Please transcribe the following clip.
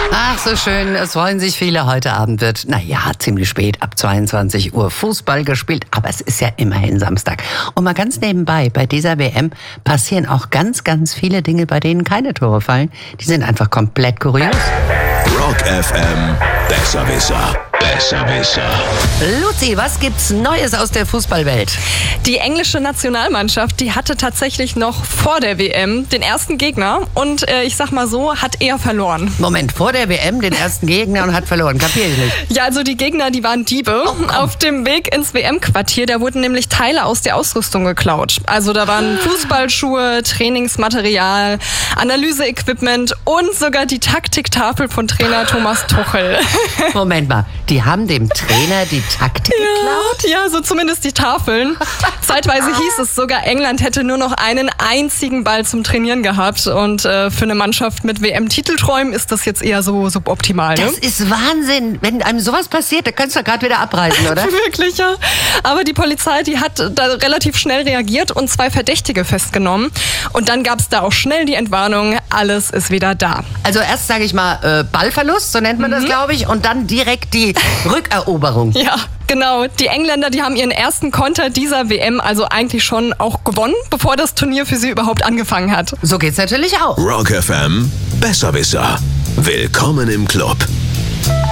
Ach, so schön. Es freuen sich viele. Heute Abend wird, ziemlich spät, ab 22 Uhr Fußball gespielt. Aber es ist ja immerhin Samstag. Und mal ganz nebenbei, bei dieser WM passieren auch ganz, ganz viele Dinge, bei denen keine Tore fallen. Die sind einfach komplett kurios. Rock FM, Besserwisser. Besserwisser. Luzi, was gibt's Neues aus der Fußballwelt? Die englische Nationalmannschaft, die hatte tatsächlich noch vor der WM den ersten Gegner und ich sag mal so, hat eher verloren. Moment, vor der WM den ersten Gegner und hat verloren. Kapier ich nicht. Ja, also die Gegner, die waren Diebe. Auf dem Weg ins WM-Quartier, da wurden nämlich Teile aus der Ausrüstung geklaut. Also da waren Fußballschuhe, Trainingsmaterial, Analyse-Equipment und sogar die Taktiktafel von Trainer Thomas Tuchel. Moment mal, die haben dem Trainer die Taktik geklaut? Ja, so zumindest die Tafeln. Zeitweise hieß es sogar, England hätte nur noch einen einzigen Ball zum Trainieren gehabt. Und für eine Mannschaft mit WM-Titelträumen ist das jetzt eher so suboptimal. Ne? Das ist Wahnsinn. Wenn einem sowas passiert, dann kannst du gerade wieder abreisen, oder? Wirklich, ja. Aber die Polizei, die hat da relativ schnell reagiert und 2 Verdächtige festgenommen. Und dann gab es da auch schnell die Entwarnung, alles ist wieder da. Also erst, sage ich mal, Ballverlust, so nennt man das, glaube ich, und dann direkt die Rückeroberung. Ja, genau. Die Engländer, die haben ihren ersten Konter dieser WM also eigentlich schon auch gewonnen, bevor das Turnier für sie überhaupt angefangen hat. So geht's natürlich auch. Rock FM, Besserwisser. Willkommen im Club.